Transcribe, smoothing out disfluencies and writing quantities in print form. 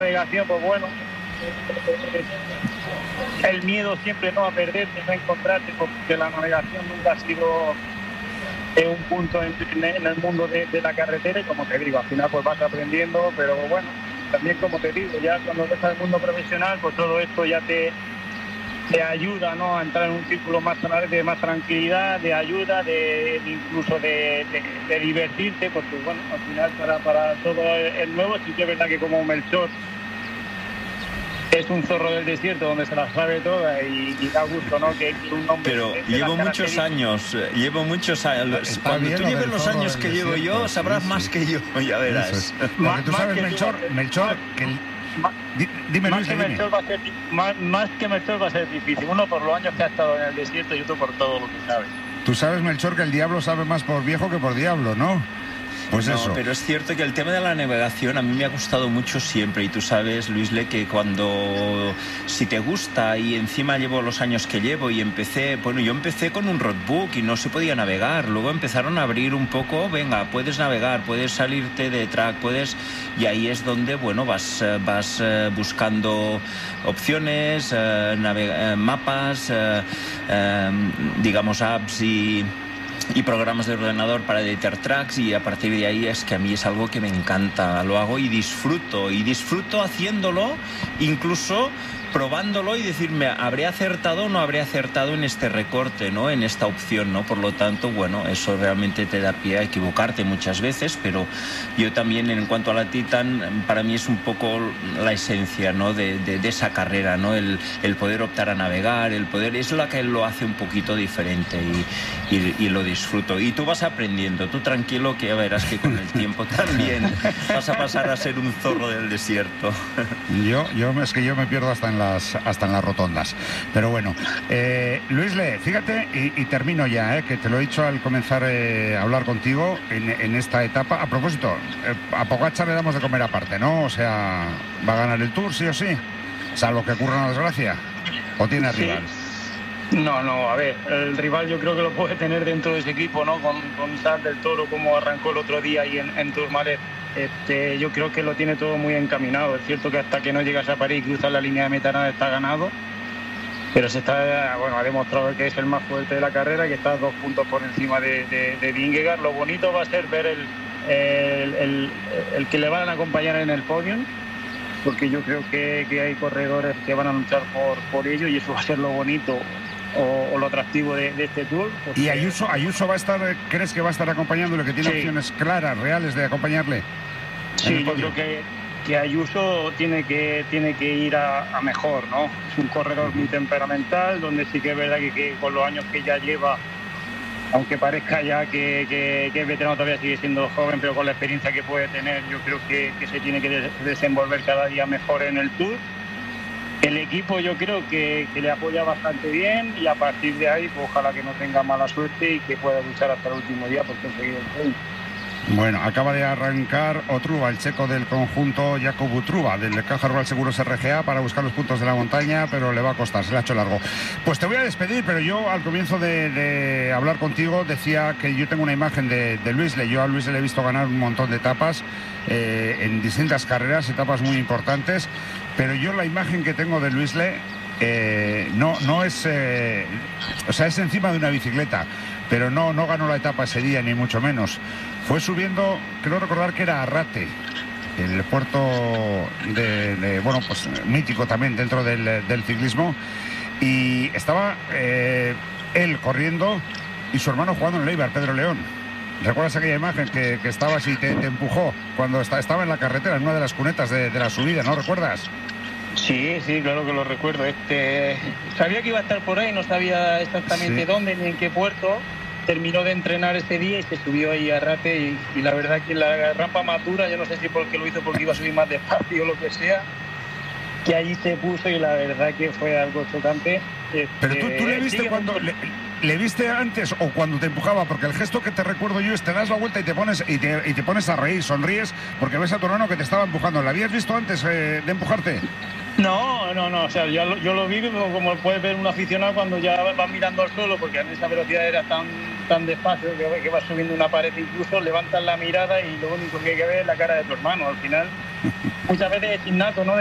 navegación, pues bueno, el miedo siempre no a perderte, no a encontrarte, porque la navegación nunca ha sido un punto en el mundo de la carretera, y como te digo, al final pues vas aprendiendo, pero bueno, también como te digo, ya cuando estás en el mundo profesional, pues todo esto ya te ayuda, ¿no?, a entrar en un círculo más de más tranquilidad, de ayuda, incluso de divertirte, porque bueno, al final para todo el nuevo, sí que es verdad que como Melchor es un zorro del desierto donde se las sabe todas y da gusto, ¿no?, que un hombre... Pero llevo muchos años. Cuando tú lleves los años que llevo yo, sabrás más que yo, ya verás. Porque tú sabes, Melchor, que dime, Luis, más que Melchor va a ser difícil. Uno por los años que ha estado en el desierto y otro por todo lo que sabe. Tú sabes, Melchor, que el diablo sabe más por viejo que por diablo, ¿no? Pues no, eso. Pero es cierto que el tema de la navegación a mí me ha gustado mucho siempre, y tú sabes, Luisle, que si te gusta, y encima llevo los años que llevo, y yo empecé con un roadbook y no se podía navegar, luego empezaron a abrir un poco, venga, puedes navegar, puedes salirte de track, y ahí es donde, bueno, vas buscando opciones, mapas, digamos apps y programas de ordenador para editar tracks, y a partir de ahí es que a mí es algo que me encanta, lo hago y disfruto haciéndolo, incluso probándolo y decirme, ¿habré acertado o no habré acertado en este recorte, ¿no?, en esta opción, ¿no? Por lo tanto, bueno, eso realmente te da pie a equivocarte muchas veces, pero yo también, en cuanto a la Titan, para mí es un poco la esencia, ¿no?, de esa carrera, ¿no?, el poder optar a navegar, es lo que lo hace un poquito diferente, y lo disfruto. Y tú vas aprendiendo, tú tranquilo, que ya verás que con el tiempo también vas a pasar a ser un zorro del desierto. Es que yo me pierdo hasta en las rotondas. Pero bueno, Luisle, fíjate, y termino ya, que te lo he dicho al comenzar a hablar contigo en esta etapa. A propósito, a Pogačar le damos de comer aparte, ¿no? O sea, ¿va a ganar el Tour sí o sí? Salvo que ocurra una desgracia. ¿O tiene rival? No, a ver, el rival yo creo que lo puede tener dentro de ese equipo, ¿no? Con Sal del Toro, como arrancó el otro día ahí en Tourmalet. Yo creo que lo tiene todo muy encaminado. Es cierto que hasta que no llegas a París y cruzas la línea de meta nada está ganado, pero ha demostrado que es el más fuerte de la carrera, que está 2 puntos por encima de Vingegaard. Lo bonito va a ser ver el que le van a acompañar en el podium, porque yo creo que hay corredores que van a luchar por ello, y eso va a ser lo bonito o lo atractivo de este Tour. ¿Y Ayuso va a estar, crees que va a estar acompañándole, que tiene opciones claras, reales de acompañarle? Sí, yo creo que Ayuso tiene que ir a mejor, ¿no? Es un corredor muy temperamental, donde sí que es verdad que con los años que ya lleva, aunque parezca ya que es veterano, todavía sigue siendo joven, pero con la experiencia que puede tener, yo creo que se tiene que desenvolver cada día mejor en el Tour. El equipo yo creo que le apoya bastante bien, y a partir de ahí pues, ojalá que no tenga mala suerte y que pueda luchar hasta el último día por conseguir el premio. Bueno, acaba de arrancar Otruba, el checo del conjunto Jakub Utruba, del Caja Rural Seguros RGA, para buscar los puntos de la montaña, pero le va a costar, se le ha hecho largo. Pues te voy a despedir, pero yo al comienzo de hablar contigo decía que yo tengo una imagen de Luisle. Yo a Luisle le he visto ganar un montón de etapas en distintas carreras, etapas muy importantes, pero yo la imagen que tengo de Luisle no es... o sea, es encima de una bicicleta, pero no ganó la etapa ese día, ni mucho menos. Fue subiendo, creo recordar que era Arrate, el puerto pues mítico también dentro del ciclismo, y estaba él corriendo y su hermano jugando en el Eibar, Pedro León. ¿Recuerdas aquella imagen que estabas y te empujó cuando estaba en la carretera, en una de las cunetas de la subida, ¿no recuerdas? Sí, claro que lo recuerdo. Sabía que iba a estar por ahí, no sabía exactamente dónde ni en qué puerto. Terminó de entrenar ese día y se subió ahí a Arrate, y la verdad que la rampa Matura, yo no sé si porque lo hizo porque iba a subir más despacio o lo que sea, que allí se puso, y la verdad que fue algo chocante. Pero tú le viste cuando... ¿Le viste antes o cuando te empujaba? Porque el gesto que te recuerdo yo es te das la vuelta y te pones a reír, sonríes, porque ves a tu hermano que te estaba empujando. ¿La habías visto antes de empujarte? No, o sea, yo lo vi como puede ver un aficionado cuando ya va mirando al suelo, porque en esa velocidad era tan despacio que va subiendo una pared, incluso levantas la mirada y lo único que hay que ver es la cara de tu hermano. Al final muchas veces es innato, ¿no?